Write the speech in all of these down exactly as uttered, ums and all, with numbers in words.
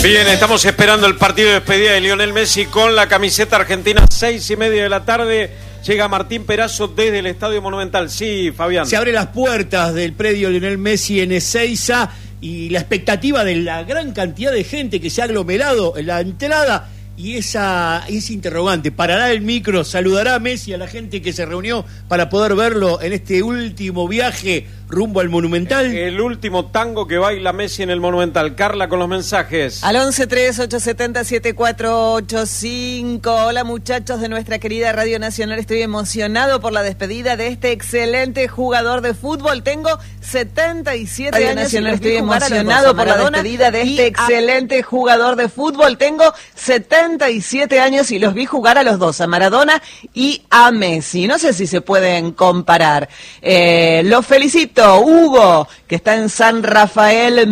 Bien, estamos esperando el partido de despedida de Lionel Messi con la camiseta argentina, seis y media de la tarde. Llega Martín Perazo desde el Estadio Monumental. Sí, Fabián. Se abren las puertas del predio Lionel Messi en Ezeiza y la expectativa de la gran cantidad de gente que se ha aglomerado en la entrada y esa, ese interrogante. ¿Parará el micro? ¿Saludará a Messi a la gente que se reunió para poder verlo en este último viaje rumbo al Monumental? El último tango que baila Messi en el Monumental. Carla con los mensajes. Al once tres ocho siete cero siete cuatro ocho cinco. Hola muchachos de nuestra querida Radio Nacional. Estoy emocionado por la despedida de este excelente jugador de fútbol. Tengo setenta y siete Radio años Nacional. Y estoy emocionado por la despedida de este excelente jugador de fútbol. Tengo setenta y siete años y los vi jugar a los dos, a Maradona y a Messi. No sé si se pueden comparar. Eh, los felicito. Hugo, que está en San Rafael,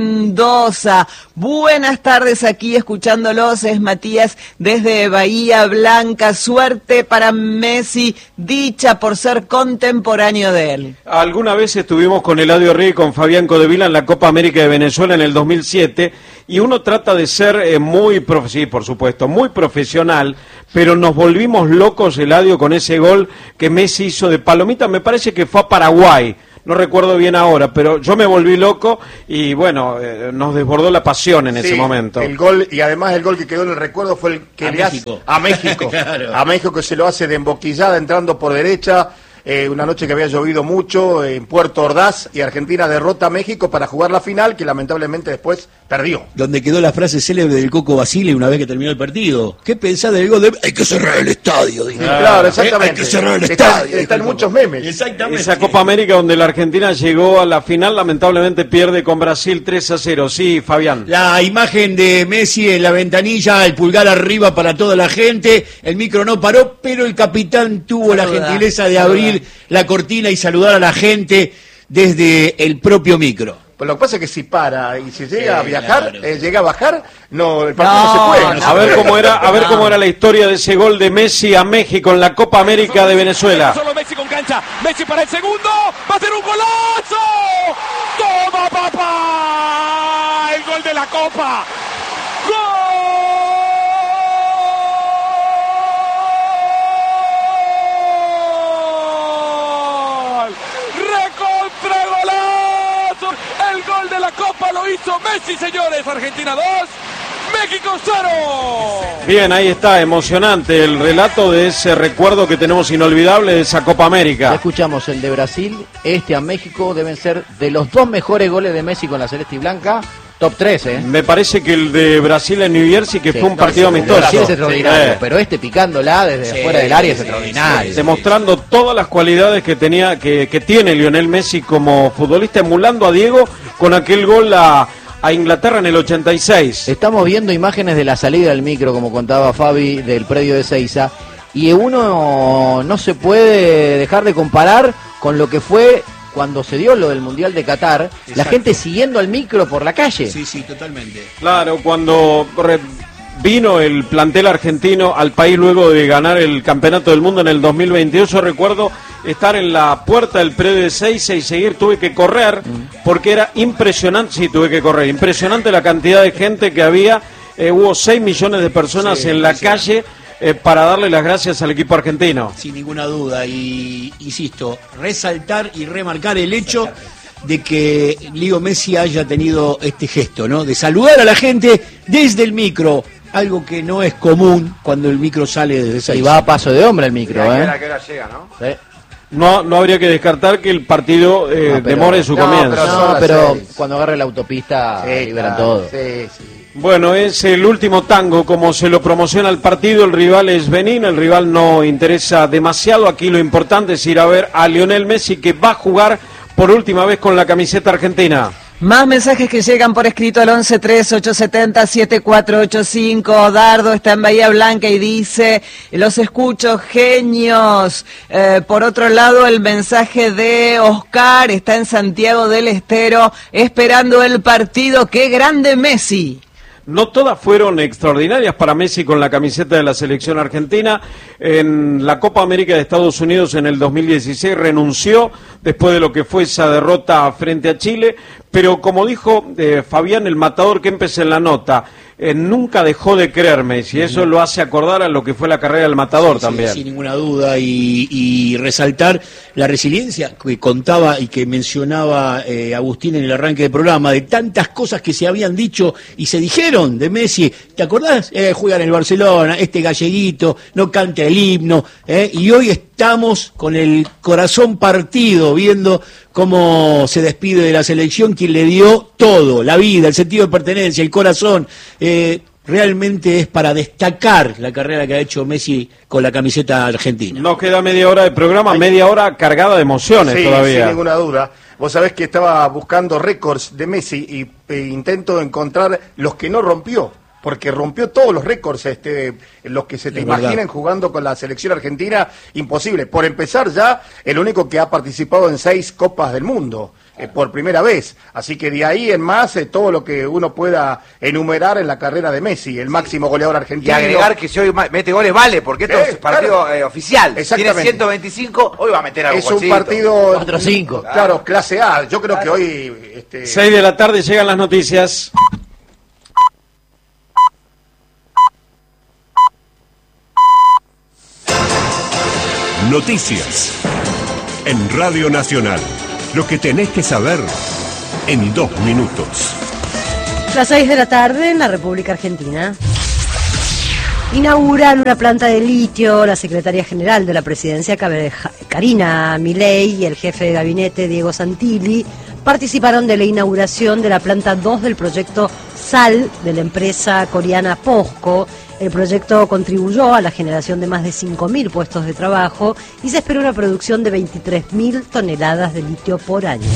Mendoza. Buenas tardes aquí escuchándolos. Es Matías desde Bahía Blanca. Suerte para Messi, dicha por ser contemporáneo de él. Alguna vez estuvimos con Eladio Rey y con Fabián Codevila en la Copa América de Venezuela en el dos mil siete y uno trata de ser eh, muy, profe- sí, por supuesto, muy profesional, pero nos volvimos locos, Eladio, con ese gol que Messi hizo de palomita. Me parece que fue a Paraguay. No recuerdo bien ahora, pero yo me volví loco y bueno, eh, nos desbordó la pasión en sí, ese momento. El gol, y además el gol que quedó en el recuerdo fue el que a le México. hace a México. Claro. A México, que se lo hace de emboquillada entrando por derecha. Eh, una noche que había llovido mucho en Puerto Ordaz y Argentina derrota a México para jugar la final, que lamentablemente después perdió. Donde quedó la frase célebre del Coco Basile una vez que terminó el partido. ¿Qué pensás del gol de... Hay que cerrar el estadio, dijo. Ah, claro, exactamente. Hay que cerrar el está, estadio. Están muchos memes. Exactamente. Esa Copa América donde la Argentina llegó a la final, lamentablemente pierde con Brasil tres a cero. Sí, Fabián. La imagen de Messi en la ventanilla, el pulgar arriba para toda la gente. El micro no paró, pero el capitán tuvo Saluda. la gentileza de abrir la cortina y saludar a la gente desde el propio micro. Pues lo que pasa es que si para y si llega sí, a viajar, claro. eh, llega a bajar, no, el partido no, no se puede. No, a ver cómo era, a ver no. cómo era la historia de ese gol de Messi a México en la Copa América de Venezuela. Solo Messi con cancha, Messi para el segundo, va a ser un golazo. ¡Toma, papá! El gol de la Copa. ¡Gol! El gol de la Copa lo hizo Messi, señores. Argentina dos, México cero. Bien, ahí está, emocionante el relato de ese recuerdo que tenemos inolvidable de esa Copa América. Ya escuchamos el de Brasil, este a México, deben ser de los dos mejores goles de Messi con la celeste y blanca. Top tres, ¿eh? Me parece que el de Brasil en New Jersey, que sí, fue un no, partido amistoso. Brasil es extraordinario, sí, pero este picándola desde sí, fuera del área es extraordinario. Sí, demostrando todas las cualidades que tenía, que, que tiene Lionel Messi como futbolista, emulando a Diego con aquel gol a, a Inglaterra en el ochenta y seis. Estamos viendo imágenes de la salida del micro, como contaba Fabi, del predio de Ezeiza, y uno no se puede dejar de comparar con lo que fue cuando se dio lo del Mundial de Qatar. Exacto. La gente siguiendo al micro por la calle. Sí, sí, totalmente. Claro, cuando re- vino el plantel argentino al país luego de ganar el Campeonato del Mundo en el dos mil veintidós, yo recuerdo estar en la puerta del predio de Ezeiza y seguir, tuve que correr, porque era impresionante, sí, tuve que correr, impresionante la cantidad de gente que había, eh, hubo seis millones de personas sí, en la sí. calle, Eh, para darle las gracias al equipo argentino. Sin ninguna duda, y insisto, resaltar y remarcar el hecho de que Leo Messi haya tenido este gesto, ¿no? De saludar a la gente desde el micro, algo que no es común cuando el micro sale desde esa. Y va a paso de hombre el micro, ¿eh? ¿eh? ¿A qué hora llega, no? Sí. No, no habría que descartar que el partido eh, no, pero, demore su no, comienzo. Pero no, pero cuando agarre la autopista sí, liberan claro, todo. Sí, sí. Bueno, es el último tango, como se lo promociona el partido, el rival es Benín, el rival no interesa demasiado, aquí lo importante es ir a ver a Lionel Messi, que va a jugar por última vez con la camiseta argentina. Más mensajes que llegan por escrito al once tres ocho siete cero siete cuatro ocho cinco. Dardo está en Bahía Blanca y dice: los escucho, genios. Eh, por otro lado, el mensaje de Oscar está en Santiago del Estero esperando el partido. ¡Qué grande Messi! no todas fueron extraordinarias para Messi con la camiseta de la selección argentina. En la Copa América de Estados Unidos en el dos mil dieciséis renunció después de lo que fue esa derrota frente a Chile, pero como dijo eh, Fabián, el matador que empecé en la nota, Eh, nunca dejó de creer Messi, eso lo hace acordar a lo que fue la carrera del matador sí, también. Sí, sin ninguna duda, y, y resaltar la resiliencia que contaba y que mencionaba eh, Agustín en el arranque del programa, de tantas cosas que se habían dicho y se dijeron de Messi. ¿Te acordás? Eh, juega en el Barcelona, este galleguito, no canta el himno, eh, y hoy estamos con el corazón partido, viendo cómo se despide de la selección, quien le dio todo, la vida, el sentido de pertenencia, el corazón. Eh, realmente es para destacar la carrera que ha hecho Messi con la camiseta argentina. Nos queda media hora de programa, media hora cargada de emociones sí, todavía. Sin ninguna duda. Vos sabés que estaba buscando récords de Messi y e intento encontrar los que no rompió, porque rompió todos los récords, este, los que se te imaginen jugando con la selección argentina, imposible. Por empezar ya, el único que ha participado en seis Copas del Mundo, eh, por primera vez. Así que de ahí en más, eh, todo lo que uno pueda enumerar en la carrera de Messi, el máximo goleador argentino. Y agregar que si hoy mete goles vale, porque esto eh, es partido claro. eh, oficial. Exactamente. Tiene ciento veinticinco, hoy va a meter algo. Es un partido cuatro cinco. Claro, clase A. Yo creo claro. que hoy... Este... seis de la tarde llegan las noticias. Noticias en Radio Nacional. Lo que tenés que saber en dos minutos. Las seis de la tarde en la República Argentina. Inauguran una planta de litio la secretaria general de la presidencia, Karina Milei, y el jefe de gabinete, Diego Santilli, participaron de la inauguración de la planta dos del proyecto SAL de la empresa coreana POSCO. El proyecto contribuyó a la generación de más de cinco mil puestos de trabajo y se espera una producción de veintitrés mil toneladas de litio por año.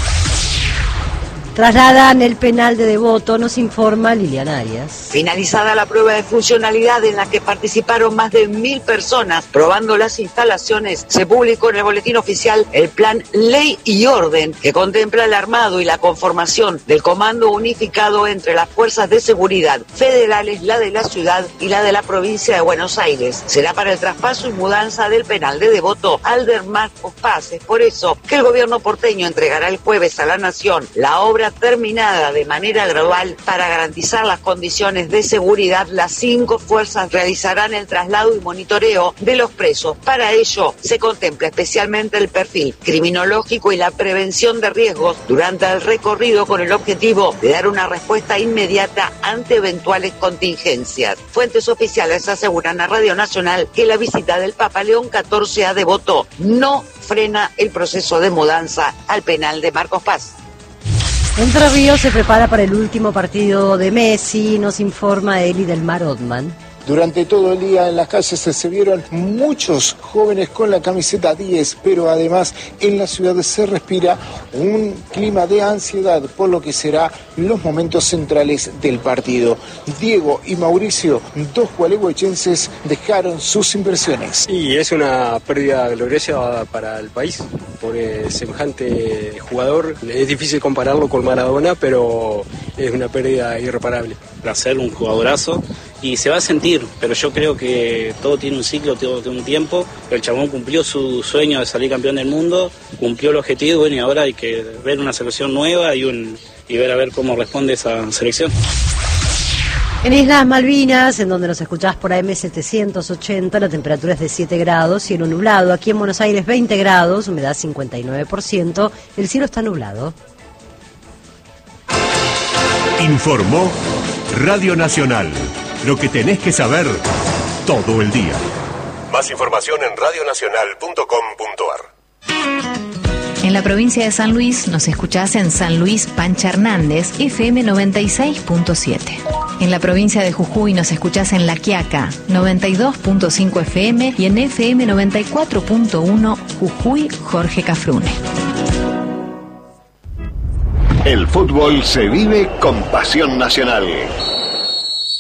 Trasladan el penal de Devoto, nos informa Liliana Arias. Finalizada la prueba de funcionalidad en la que participaron más de mil personas probando las instalaciones, se publicó en el boletín oficial el plan Ley y Orden que contempla el armado y la conformación del Comando Unificado entre las Fuerzas de Seguridad federales, la de la ciudad y la de la provincia de Buenos Aires. Será para el traspaso y mudanza del penal de Devoto al de Marcos Paz. Es por eso que el gobierno porteño entregará el jueves a la Nación la obra terminada de manera gradual para garantizar las condiciones de seguridad. Las cinco fuerzas realizarán el traslado y monitoreo de los presos. Para ello se contempla especialmente el perfil criminológico y la prevención de riesgos durante el recorrido, con el objetivo de dar una respuesta inmediata ante eventuales contingencias. Fuentes oficiales aseguran a Radio Nacional que la visita del Papa León catorce a Devoto no frena el proceso de mudanza al penal de Marcos Paz. Entre Ríos se prepara para el último partido de Messi, nos informa Eli del Mar Otman. Durante todo el día en las calles se vieron muchos jóvenes con la camiseta diez, pero además en la ciudad se respira un clima de ansiedad por lo que será los momentos centrales del partido. Diego y Mauricio, dos gualeguaychenses, dejaron sus impresiones. Y es una pérdida gloriosa para el país, por semejante jugador. Es difícil compararlo con Maradona, pero es una pérdida irreparable. Placer, un jugadorazo, y se va a sentir, pero yo creo que todo tiene un ciclo, todo tiene un tiempo. El chabón cumplió su sueño de salir campeón del mundo, cumplió el objetivo, bueno, y ahora hay que ver una selección nueva y, un, y ver a ver cómo responde esa selección. En Islas Malvinas, en donde nos escuchás por A M setecientos ochenta, la temperatura es de siete grados, cielo nublado. Aquí en Buenos Aires veinte grados, humedad cincuenta y nueve por ciento, el cielo está nublado. Informó Radio Nacional. Lo que tenés que saber todo el día. Más información en radio nacional punto com punto a r. En la provincia de San Luis nos escuchás en San Luis Pancha Hernández, F M noventa y seis punto siete. En la provincia de Jujuy nos escuchás en La Quiaca, noventa y dos punto cinco F M, y en F M noventa y cuatro punto uno Jujuy Jorge Cafrune. El fútbol se vive con pasión nacional.